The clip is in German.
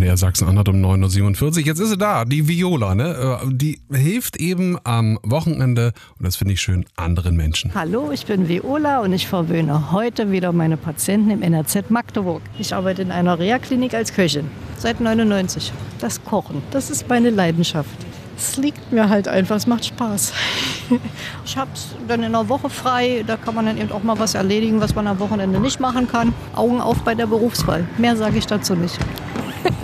MDR Sachsen-Anhalt um 9.47 Uhr. Jetzt ist sie da, die Viola, ne? Die hilft eben am Wochenende, und das finde ich schön, anderen Menschen. Hallo, ich bin Viola und ich verwöhne heute wieder meine Patienten im NRZ Magdeburg. Ich arbeite in einer Reha-Klinik als Köchin. Seit 99. Das Kochen, das ist meine Leidenschaft. Es liegt mir halt einfach, es macht Spaß. Ich habe es dann in der Woche frei, da kann man dann eben auch mal was erledigen, was man am Wochenende nicht machen kann. Augen auf bei der Berufswahl, mehr sage ich dazu nicht.